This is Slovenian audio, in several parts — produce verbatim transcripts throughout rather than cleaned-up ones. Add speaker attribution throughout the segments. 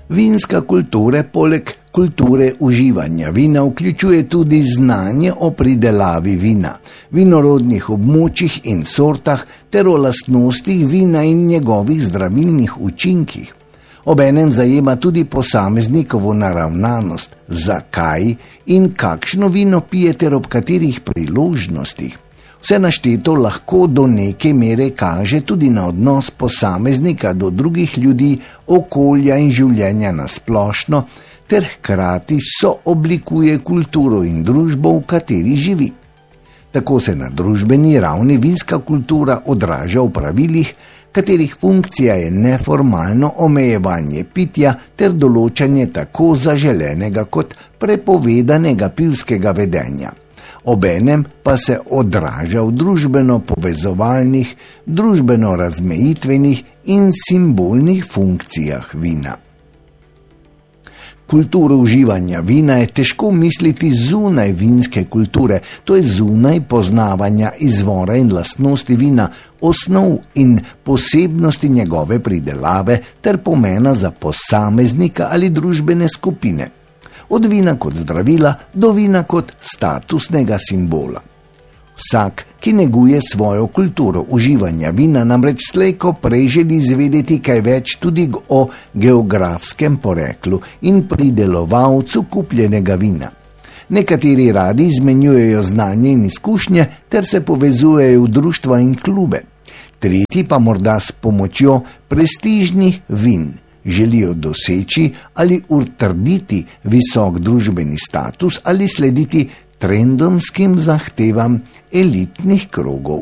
Speaker 1: Vinska kultura poleg kulture uživanja vina vključuje tudi znanje o pridelavi vina, vinorodnih območjih in sortah ter o lastnostih vina in njegovih zdravilnih učinkih. Obenem zajema tudi posameznikovo naravnanost, zakaj in kakšno vino pije ter ob katerih priložnostih. Vse našteto lahko do neke mere kaže tudi na odnos posameznika do drugih ljudi, okolja in življenja na splošno, ter hkrati sooblikuje kulturo in družbo, v kateri živi. Tako se na družbeni ravni vinska kultura odraža v pravilih, katerih funkcija je neformalno omejevanje pitja ter določanje tako zaželenega kot prepovedanega pivskega vedenja. Obenem pa se odraža v družbeno povezovalnih, družbeno razmejitvenih in simbolnih funkcijah vina. Kulturo uživanja vina je težko misliti zunaj vinske kulture, to je zunaj poznavanja izvora in lastnosti vina, osnov in posebnosti njegove pridelave ter pomena za posameznika ali družbene skupine. Od vina kot zdravila do vina kot statusnega simbola. Vsak, ki neguje svojo kulturo uživanja vina, namreč slejko prej želi izvedeti kaj več tudi o geografskem poreklu in pridelovalcu kupljenega vina. Nekateri radi izmenjujejo znanje in izkušnje ter se povezujejo v društva in klube. Tretji pa morda s pomočjo prestižnih vin želijo doseči ali utrditi visok družbeni status ali slediti trendovskim zahtevam elitnih krogov.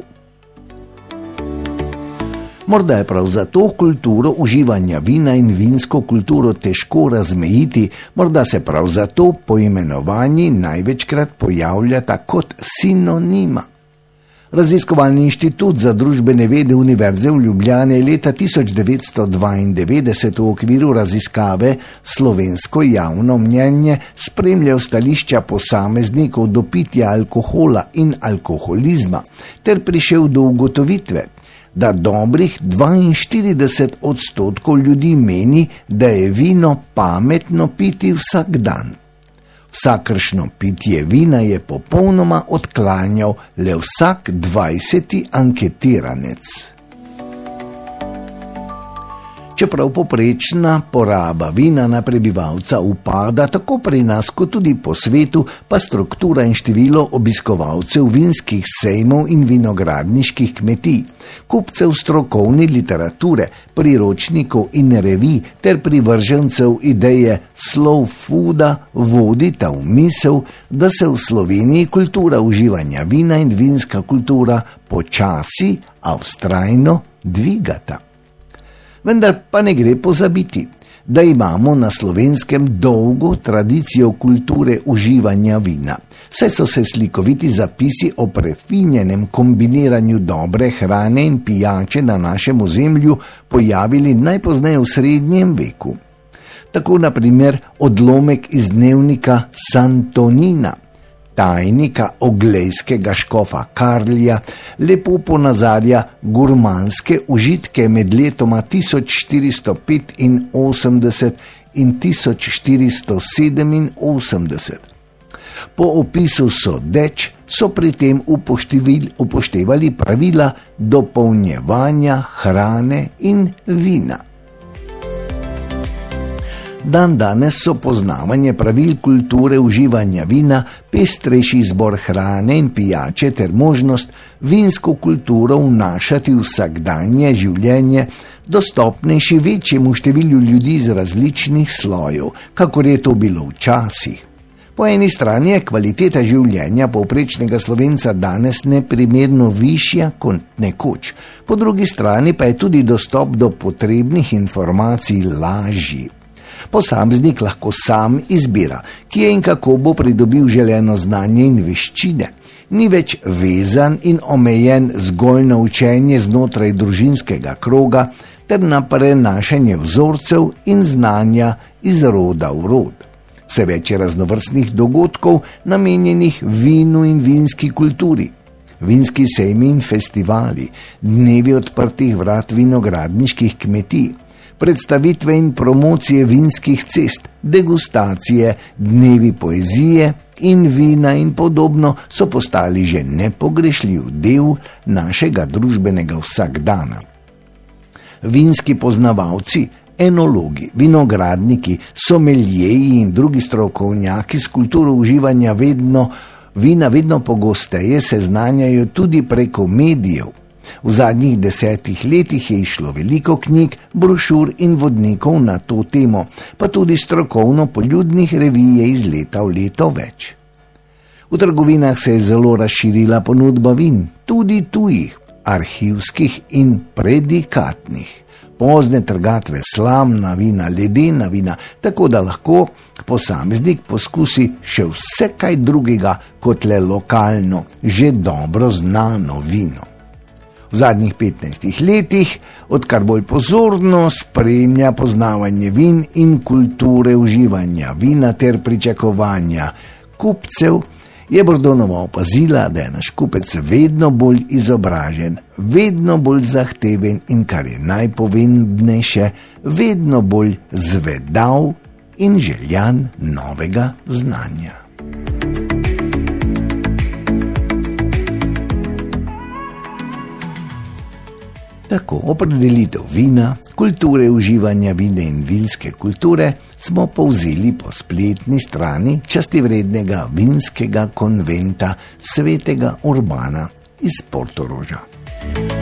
Speaker 1: Morda je prav zato kulturo uživanja vina in vinsko kulturo težko razmejiti, morda se prav zato poimenovanji največkrat pojavljata kot sinonima. Raziskovalni inštitut za družbene vede Univerze v Ljubljani je leta tisoč devetsto dvaindevetdeset v okviru raziskave Slovensko javno mnenje spremljal stališča posameznikov do pitja alkohola in alkoholizma ter prišel do ugotovitve, da dobrih dvainštirideset odstotkov ljudi meni, da je vino pametno piti vsak dan. Vsakršno pitje vina je popolnoma odklanjal le vsak dvajseti anketiranec. Čeprav poprečna poraba vina na prebivalca upada tako pri nas kot tudi po svetu, pa struktura in število obiskovalcev vinskih sejmov in vinogradniških kmetij, kupcev strokovne literature, priročnikov in revij ter privržencev ideje slow fooda vodita v misel, da se v Sloveniji kultura uživanja vina in vinska kultura počasi, a vztrajno dvigata. Vendar pa ne gre pozabiti, da imamo na Slovenskem dolgo tradicijo kulture uživanja vina. Saj so se slikoviti zapisi o prefinjenem kombiniranju dobre hrane in pijače na našem ozemlju pojavili najpozneje v srednjem veku. Tako na primer odlomek iz dnevnika Santonina, tajnika oglejskega škofa Karlija, lepo ponazarja gurmanske užitke med letoma tisoč štiristo petinosemdeset in tisoč štiristo sedeminosemdeset. Po opisu sodeč so pri tem upoštevali pravila dopolnjevanja hrane in vina. Dan danes so poznavanje pravil kulture uživanja vina, pestrejši izbor hrane in pijače ter možnost vinsko kulturo vnašati v vsakdanje življenje dostopnejši večjemu številu ljudi iz različnih slojev, kakor je to bilo včasih. Po eni strani je kvaliteta življenja povprečnega Slovenca danes neprimerno višja kot nekoč, po drugi strani pa je tudi dostop do potrebnih informacij lažji. Posameznik lahko sam izbira, kje in kako bo pridobil želeno znanje in veščine. Ni več vezan in omejen zgolj na učenje znotraj družinskega kroga ter na prenašanje vzorcev in znanja iz roda v rod. Vse več je raznovrstnih dogodkov namenjenih vinu in vinski kulturi. Vinski sejmi in festivali, dnevi odprtih vrat vinogradniških kmetij, predstavitve in promocije vinskih cest, degustacije, dnevi poezije in vina in podobno so postali že nepogrešljiv del našega družbenega vsakdana. Vinski poznavalci, enologi, vinogradniki, someljeji in drugi strokovnjaki s kulturo uživanja vedno, vina vedno pogosteje seznanjajo tudi preko medijev. V zadnjih desetih letih je išlo veliko knjig, brošur in vodnikov na to temo, pa tudi strokovno poljudnih revij je iz leta v leto več. V trgovinah se je zelo razširila ponudba vin, tudi tujih, arhivskih in predikatnih. Pozne trgatve, slamna vina, ledena vina, tako da lahko posameznik poskusi še vse kaj drugega kot le lokalno, že dobro znano vino. V zadnjih petnajstih letih, odkar bolj pozorno spremlja poznavanje vin in kulture uživanja vina ter pričakovanja kupcev, je Bordonova opazila, da je naš kupec vedno bolj izobražen, vedno bolj zahteven in, kar je najpomembnejše, vedno bolj zvedav in željan novega znanja. Tako opredelitev vina, kulture uživanja vina in vinske kulture smo povzeli po spletni strani častivrednega vinskega konventa svetega Urbana iz Portoroža.